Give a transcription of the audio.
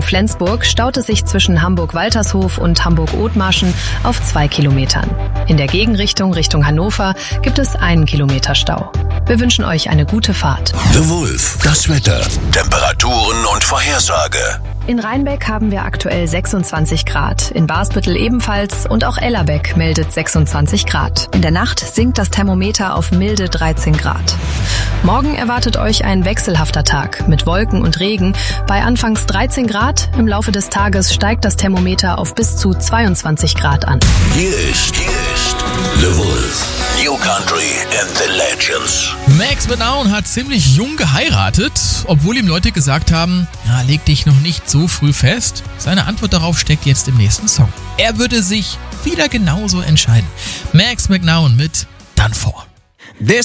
Flensburg staut es sich zwischen Hamburg-Waltershof und Hamburg-Othmarschen auf 2 Kilometern. In der Gegenrichtung Richtung Hannover gibt es 1 Kilometer Stau. Wir wünschen euch eine gute Fahrt. The Wolf, das Wetter, Temperaturen und Vorhersage. In Rheinbeck haben wir aktuell 26 Grad, in Barsbüttel ebenfalls und auch Ellerbeck meldet 26 Grad. In der Nacht sinkt das Thermometer auf milde 13 Grad. Morgen erwartet euch ein wechselhafter Tag mit Wolken und Regen bei anfangs 13 Grad. Im Laufe des Tages steigt das Thermometer auf bis zu 22 Grad an. Hier ist The Wolf. New Country and the Legends. Max McNown hat ziemlich jung geheiratet, obwohl ihm Leute gesagt haben, ja, leg dich noch nicht so früh fest. Seine Antwort darauf steckt jetzt im nächsten Song. Er würde sich wieder genauso entscheiden. Max McNown mit Done For. This